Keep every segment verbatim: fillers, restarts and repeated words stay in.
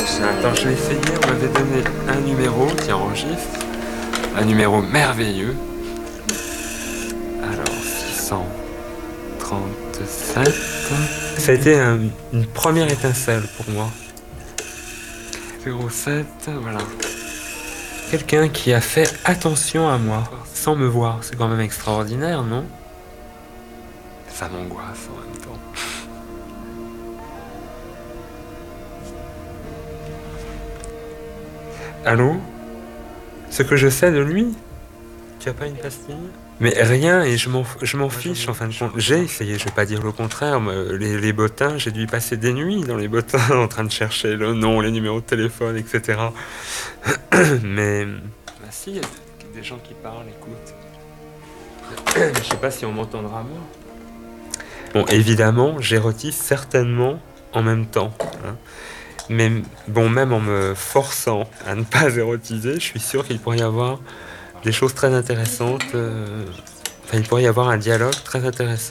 Attends, je vais essayer. On m'avait donné un numéro qui enregistre. Un numéro merveilleux. Alors, six cent trente-sept. Ça a été un, une première étincelle pour moi. zéro sept, voilà. Quelqu'un qui a fait attention à moi, sans me voir. C'est quand même extraordinaire, non? Ça m'angoisse en même temps. Allô? Ce que je sais de lui? Tu as pas une pastille? Mais rien, et je m'en, je m'en fiche en fin de compte. J'ai essayé, je vais pas dire le contraire, mais les, les bottins, j'ai dû y passer des nuits dans les bottins en train de chercher le nom, les numéros de téléphone, et cetera. Mais, bah si, il y a des gens qui parlent, écoute. Je sais pas si on m'entendra moi. Bon, évidemment, j'érotise certainement en même temps. Hein. Mais bon, même en me forçant à ne pas érotiser, je suis sûr qu'il pourrait y avoir des choses très intéressantes. Euh... Enfin, il pourrait y avoir un dialogue très intéressant.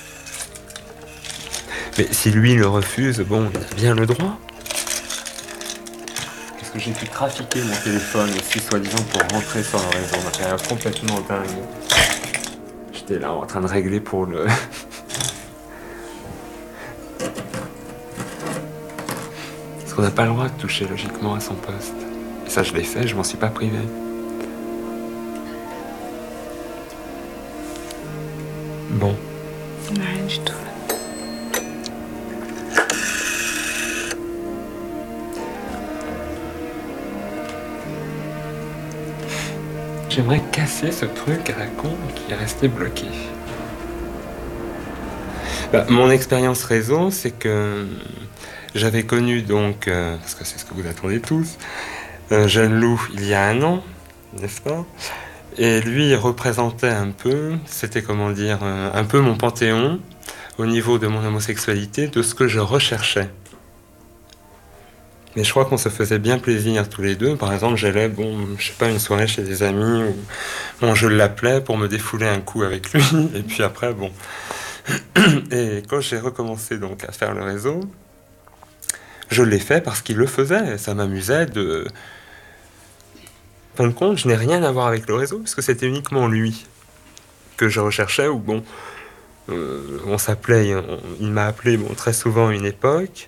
Mais si lui le refuse, bon, il a bien le droit. Parce que j'ai pu trafiquer mon téléphone aussi, soi-disant, pour rentrer sur le réseau. On m'a fait un complètement dingue. J'étais là en train de régler pour le... Parce qu'on n'a pas le droit de toucher logiquement à son poste. Et ça, je l'ai fait, je m'en suis pas privé. Bon. Rien du tout. J'aimerais casser ce truc à la con qui est resté bloqué. Bah, mon expérience réseau, c'est que j'avais connu donc, euh, parce que c'est ce que vous attendez tous, un jeune loup il y a un an, n'est-ce pas? Et lui représentait un peu, c'était comment dire, un peu mon panthéon au niveau de mon homosexualité, de ce que je recherchais. Mais je crois qu'on se faisait bien plaisir tous les deux. Par exemple, j'allais, bon, je sais pas, une soirée chez des amis où bon, je l'appelais pour me défouler un coup avec lui. Et puis après, bon. Et quand j'ai recommencé donc à faire le réseau, je l'ai fait parce qu'il le faisait. Ça m'amusait de... En fin de compte, je n'ai rien à voir avec le réseau, parce que c'était uniquement lui que je recherchais, ou bon, euh, on s'appelait, on, il m'a appelé bon, très souvent à une époque.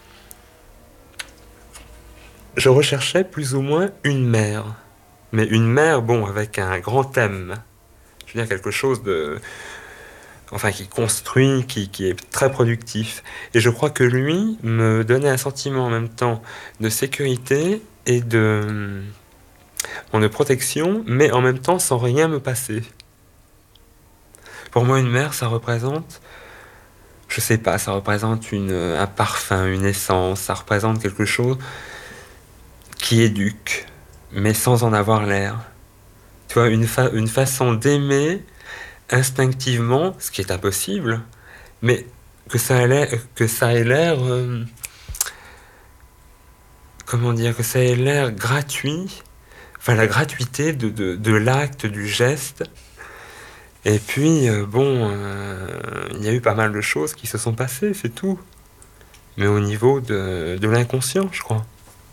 Je recherchais plus ou moins une mère, mais une mère, bon, avec un grand thème. Je veux dire quelque chose de... Enfin, qui construit, qui, qui est très productif. Et je crois que lui me donnait un sentiment en même temps de sécurité et de... Bon, de protection, mais en même temps sans rien me passer. Pour moi, une mère, ça représente, je sais pas, ça représente une, un parfum, une essence, ça représente quelque chose qui éduque, mais sans en avoir l'air. Tu vois, une, fa- une façon d'aimer instinctivement, ce qui est impossible, mais que ça ait l'air, que ça ait l'air, euh, comment dire, que ça ait l'air gratuit. Enfin, la gratuité de, de, de l'acte, du geste. Et puis, euh, bon, euh, il y a eu pas mal de choses qui se sont passées, c'est tout. Mais au niveau de, de l'inconscient, je crois.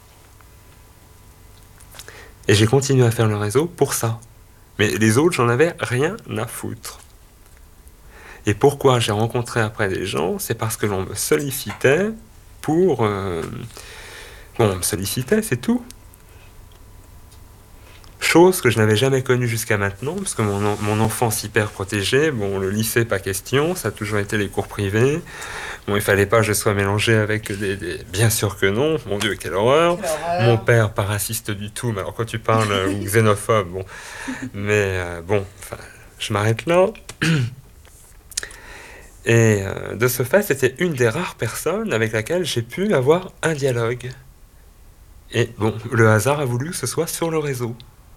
Et j'ai continué à faire le réseau pour ça. Mais les autres, j'en avais rien à foutre. Et pourquoi j'ai rencontré après des gens, c'est parce que l'on me sollicitait pour... Euh, bon, on me sollicitait, c'est tout. Chose que je n'avais jamais connue jusqu'à maintenant, parce que mon, en, mon enfance hyper protégée, bon, le lycée, pas question, ça a toujours été les cours privés. Bon, il fallait pas que je sois mélangé avec des... des... Bien sûr que non, mon Dieu, quelle horreur. Quelle horreur. Mon père, pas raciste du tout, mais alors quand tu parles, ou xénophobe, bon. Mais euh, bon, je m'arrête là. Et euh, de ce fait, c'était une des rares personnes avec laquelle j'ai pu avoir un dialogue. Et bon, le hasard a voulu que ce soit sur le réseau.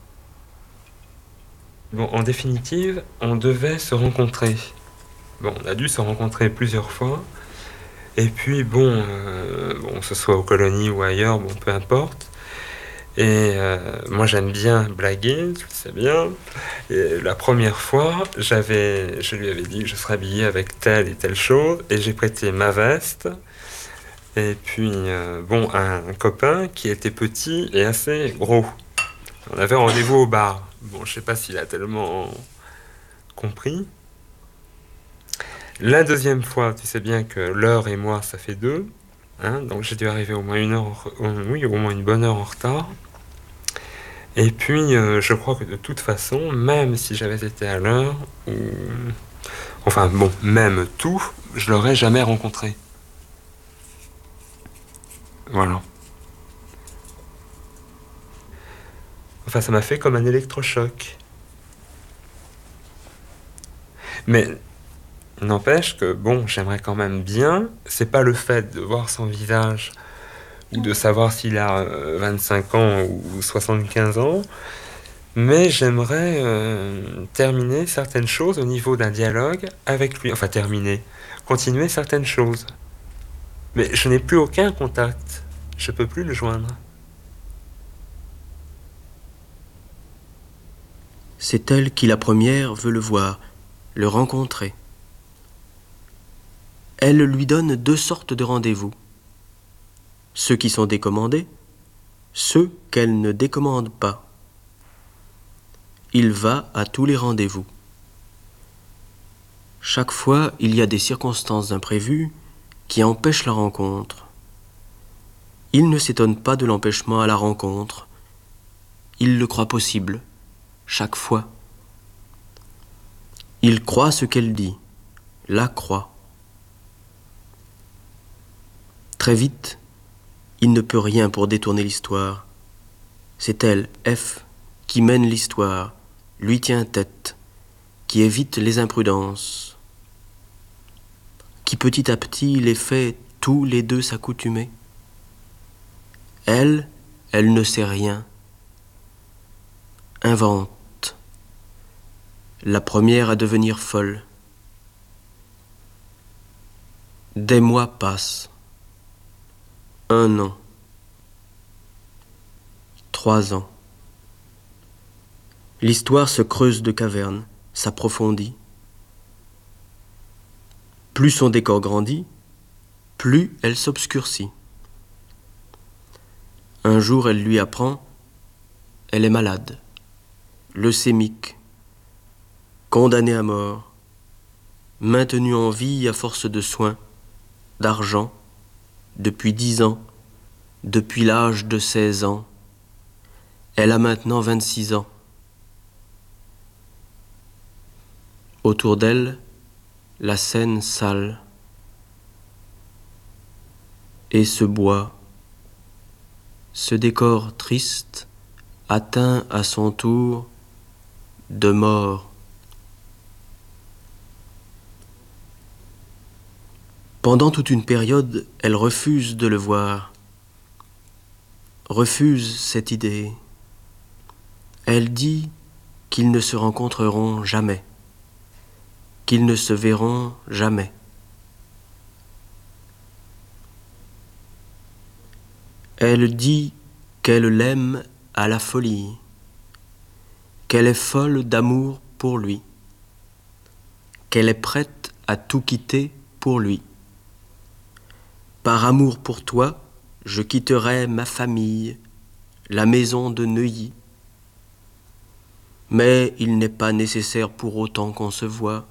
Bon, en définitive, on devait se rencontrer. Bon, on a dû se rencontrer plusieurs fois. Et puis, bon, euh, bon que ce soit aux colonies ou ailleurs, bon, peu importe. Et euh, moi, j'aime bien blaguer, tu le sais bien. Et la première fois, j'avais, je lui avais dit que je serais habillé avec telle et telle chose. Et j'ai prêté ma veste Et puis, euh, bon, un, un copain qui était petit et assez gros. On avait rendez-vous au bar. Bon, je sais pas s'il a tellement compris. La deuxième fois, tu sais bien que l'heure et moi, ça fait deux. Hein, donc j'ai dû arriver au moins une heure, en- euh, oui, au moins une bonne heure en retard. Et puis, euh, je crois que de toute façon, même si j'avais été à l'heure, ou... enfin bon, même tout, je l'aurais jamais rencontré. Voilà. Enfin, ça m'a fait comme un électrochoc. Mais n'empêche que, bon, j'aimerais quand même bien, c'est pas le fait de voir son visage ou de savoir s'il a euh, vingt-cinq ans ou soixante-quinze ans, mais j'aimerais euh, terminer certaines choses au niveau d'un dialogue avec lui. Enfin, terminer, continuer certaines choses. Mais je n'ai plus aucun contact. Je peux plus le joindre. C'est elle qui, la première, veut le voir, le rencontrer. Elle lui donne deux sortes de rendez-vous. Ceux qui sont décommandés, ceux qu'elle ne décommande pas. Il va à tous les rendez-vous. Chaque fois, il y a des circonstances imprévues qui empêchent la rencontre. Il ne s'étonne pas de l'empêchement à la rencontre. Il le croit possible, chaque fois. Il croit ce qu'elle dit, la croit. Très vite, il ne peut rien pour détourner l'histoire. C'est elle, F, qui mène l'histoire, lui tient tête, qui évite les imprudences, qui petit à petit les fait tous les deux s'accoutumer. Elle, elle ne sait rien, invente, la première à devenir folle. Des mois passent, un an, trois ans. L'histoire se creuse de cavernes, s'approfondit. Plus son décor grandit, plus elle s'obscurcit. Un jour, elle lui apprend, elle est malade, leucémique, condamnée à mort, maintenue en vie à force de soins, d'argent, depuis dix ans, depuis l'âge de seize ans. Elle a maintenant vingt-six ans. Autour d'elle, la scène sale et ce bois, ce décor triste, atteint à son tour de mort. Pendant toute une période, elle refuse de le voir, refuse cette idée. Elle dit qu'ils ne se rencontreront jamais, qu'ils ne se verront jamais. Elle dit qu'elle l'aime à la folie, qu'elle est folle d'amour pour lui, qu'elle est prête à tout quitter pour lui. Par amour pour toi, je quitterai ma famille, la maison de Neuilly. Mais il n'est pas nécessaire pour autant qu'on se voie.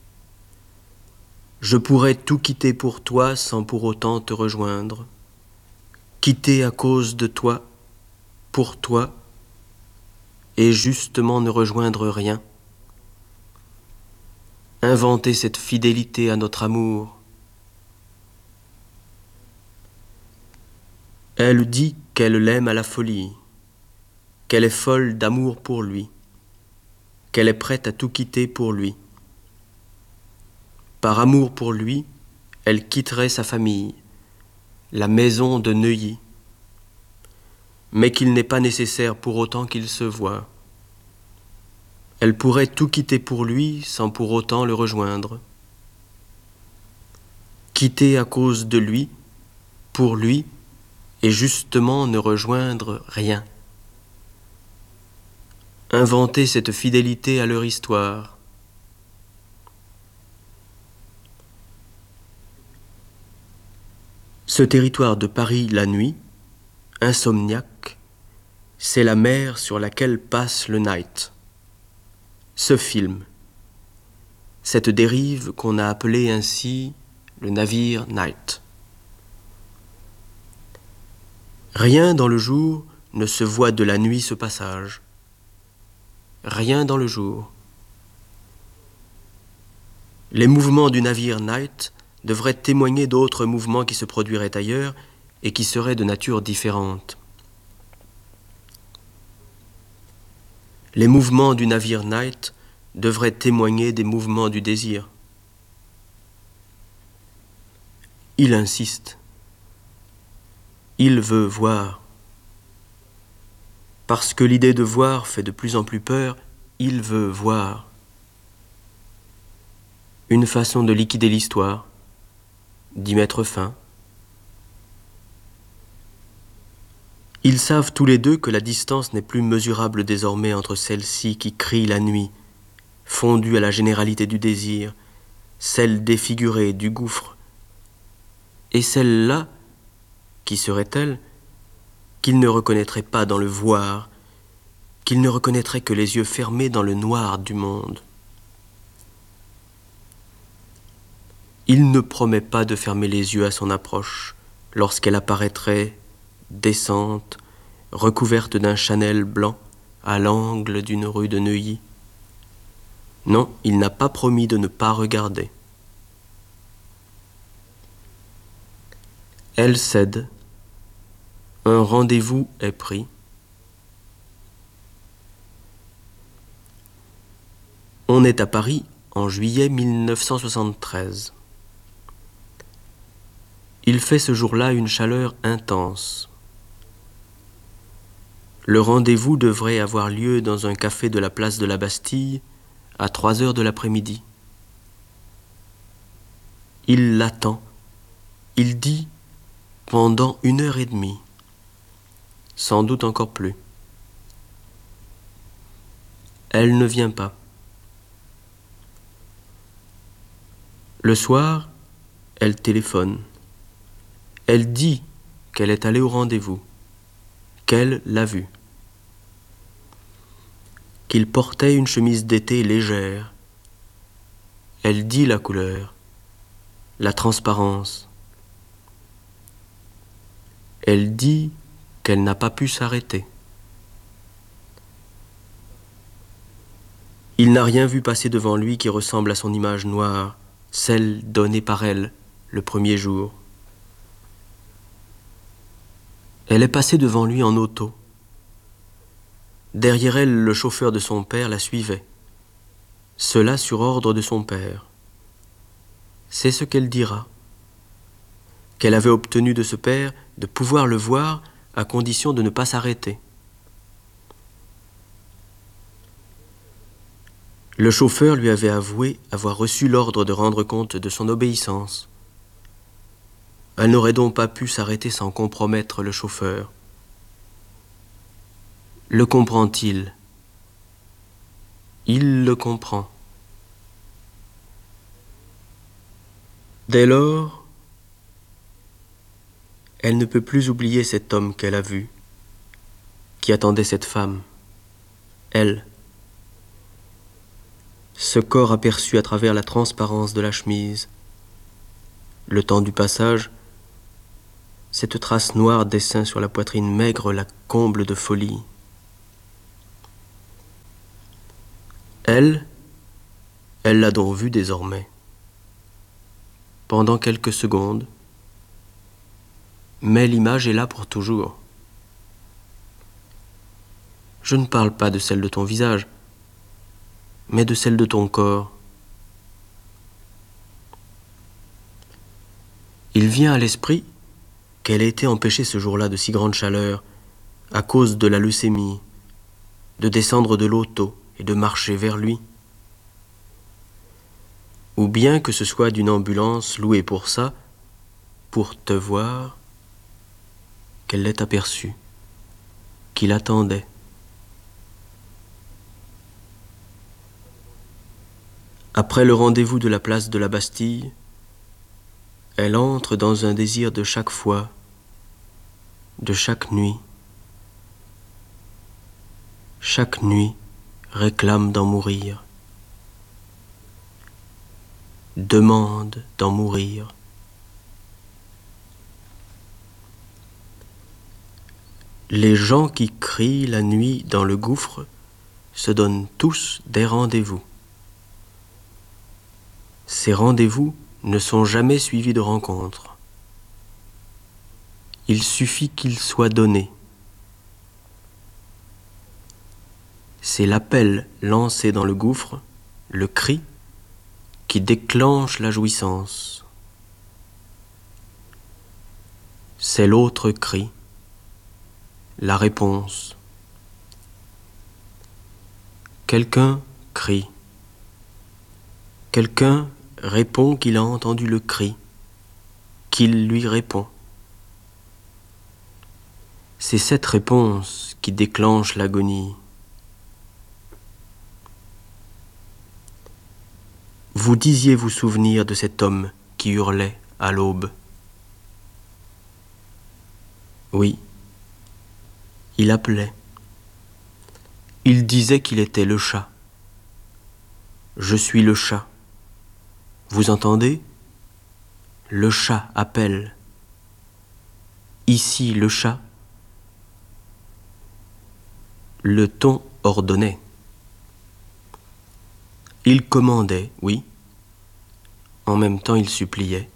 Je pourrais tout quitter pour toi sans pour autant te rejoindre. Quitter à cause de toi, pour toi, et justement ne rejoindre rien. Inventer cette fidélité à notre amour. Elle dit qu'elle l'aime à la folie, qu'elle est folle d'amour pour lui, qu'elle est prête à tout quitter pour lui. Par amour pour lui, elle quitterait sa famille, la maison de Neuilly, mais qu'il n'est pas nécessaire pour autant qu'ils se voient. Elle pourrait tout quitter pour lui sans pour autant le rejoindre. Quitter à cause de lui, pour lui, et justement ne rejoindre rien. Inventer cette fidélité à leur histoire. Ce territoire de Paris la nuit, insomniaque, c'est la mer sur laquelle passe le Night. Ce film, cette dérive qu'on a appelée ainsi le navire Night. Rien dans le jour ne se voit de la nuit ce passage. Rien dans le jour. Les mouvements du navire Night devraient témoigner d'autres mouvements qui se produiraient ailleurs et qui seraient de nature différente. Les mouvements du navire Night devraient témoigner des mouvements du désir. Il insiste. Il veut voir. Parce que l'idée de voir fait de plus en plus peur, il veut voir. Une façon de liquider l'histoire, d'y mettre fin. Ils savent tous les deux que la distance n'est plus mesurable désormais entre celle-ci qui crie la nuit, fondue à la généralité du désir, celle défigurée du gouffre, et celle-là, qui serait-elle, qu'il ne reconnaîtrait pas dans le voir, qu'il ne reconnaîtrait que les yeux fermés dans le noir du monde. Il ne promet pas de fermer les yeux à son approche, lorsqu'elle apparaîtrait, décente, recouverte d'un Chanel blanc, à l'angle d'une rue de Neuilly. Non, il n'a pas promis de ne pas regarder. Elle cède. Un rendez-vous est pris. On est à Paris en juillet mille neuf cent soixante-treize. Il fait ce jour-là une chaleur intense. Le rendez-vous devrait avoir lieu dans un café de la place de la Bastille à trois heures de l'après-midi. Il l'attend. Il dit pendant une heure et demie. Sans doute encore plus. Elle ne vient pas. Le soir, elle téléphone. Elle dit qu'elle est allée au rendez-vous, qu'elle l'a vu, qu'il portait une chemise d'été légère. Elle dit la couleur, la transparence. Elle dit qu'elle n'a pas pu s'arrêter. Il n'a rien vu passer devant lui qui ressemble à son image noire, celle donnée par elle le premier jour. Elle est passée devant lui en auto. Derrière elle, le chauffeur de son père la suivait. Cela sur ordre de son père. C'est ce qu'elle dira. Qu'elle avait obtenu de ce père de pouvoir le voir à condition de ne pas s'arrêter. Le chauffeur lui avait avoué avoir reçu l'ordre de rendre compte de son obéissance. Elle n'aurait donc pas pu s'arrêter sans compromettre le chauffeur. Le comprend-il? Il le comprend. Dès lors, elle ne peut plus oublier cet homme qu'elle a vu, qui attendait cette femme, elle. Ce corps aperçu à travers la transparence de la chemise. Le temps du passage, cette trace noire des seins sur la poitrine maigre la comble de folie. Elle, elle l'a donc vue désormais. Pendant quelques secondes, mais l'image est là pour toujours. Je ne parle pas de celle de ton visage, mais de celle de ton corps. Il vient à l'esprit qu'elle a été empêchée ce jour-là de si grande chaleur à cause de la leucémie, de descendre de l'auto et de marcher vers lui. Ou bien que ce soit d'une ambulance louée pour ça, pour te voir, qu'elle l'ait aperçu, qu'il attendait. Après le rendez-vous de la place de la Bastille, Elle entre dans un désir de chaque fois, de chaque nuit. Chaque nuit réclame d'en mourir, demande d'en mourir. Les gens qui crient la nuit dans le gouffre se donnent tous des rendez-vous. Ces rendez-vous ne sont jamais suivis de rencontres. Il suffit qu'ils soient donnés. C'est l'appel lancé dans le gouffre, le cri, qui déclenche la jouissance. C'est l'autre cri, la réponse. Quelqu'un crie. Quelqu'un répond qu'il a entendu le cri, qu'il lui répond. C'est cette réponse qui déclenche l'agonie. Vous disiez vous souvenir de cet homme qui hurlait à l'aube. Oui, il appelait. Il disait qu'il était le chat. Je suis le chat. Vous entendez? Le chat appelle. Ici le chat. Le ton ordonnait. Il commandait, oui. En même temps, il suppliait.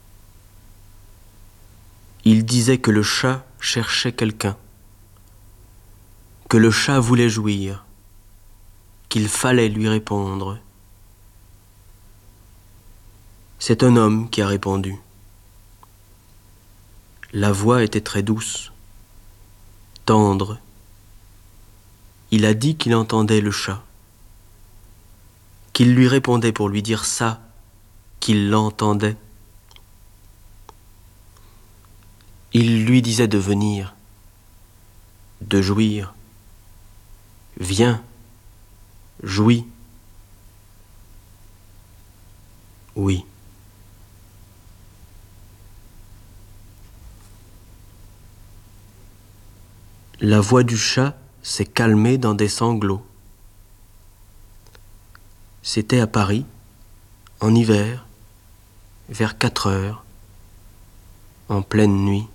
Il disait que le chat cherchait quelqu'un, que le chat voulait jouir, qu'il fallait lui répondre. C'est un homme qui a répondu. La voix était très douce, tendre. Il a dit qu'il entendait le chat, qu'il lui répondait pour lui dire ça, qu'il l'entendait. Il lui disait de venir, de jouir. Viens, jouis. Oui. La voix du chat s'est calmée dans des sanglots. C'était à Paris, en hiver, vers quatre heures, en pleine nuit.